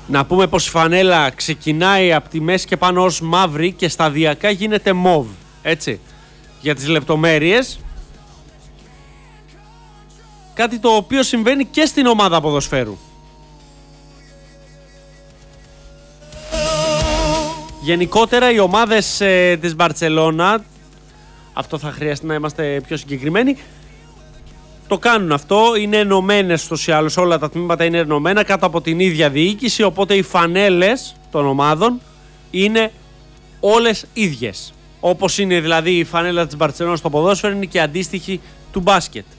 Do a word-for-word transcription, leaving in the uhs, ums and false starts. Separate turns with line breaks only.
Να πούμε πως η φανέλα ξεκινάει από τη μέση και πάνω ως μαύρη και σταδιακά γίνεται μοβ, έτσι. Για τις λεπτομέρειες, κάτι το οποίο συμβαίνει και στην ομάδα ποδοσφαίρου. Γενικότερα οι ομάδες ε, της Μπαρτσελώνα, αυτό θα χρειαστεί να είμαστε πιο συγκεκριμένοι, το κάνουν αυτό, είναι ενωμένες στους ή άλλους, όλα τα τμήματα είναι ενωμένα κάτω από την ίδια διοίκηση, οπότε οι φανέλες των ομάδων είναι όλες ίδιες. Όπως είναι δηλαδή η φανέλα της Μπαρτσελώνα στο ποδόσφαιρο, είναι και αντίστοιχη του μπάσκετ.